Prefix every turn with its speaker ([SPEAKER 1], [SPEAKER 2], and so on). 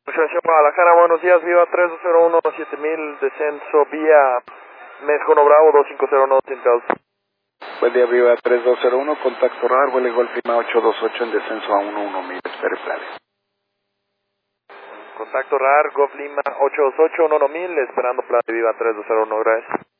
[SPEAKER 1] Asociación Guadalajara, buenos días, Viva 3201 7000, descenso vía México Bravo 2501 Central.
[SPEAKER 2] Buen día, Viva 3201, contacto radar, vuelo Golf Lima 828 en descenso a 11000, espere planes.
[SPEAKER 1] Contacto radar, Golf Lima 828 1000, esperando plan de Viva 3201, gracias.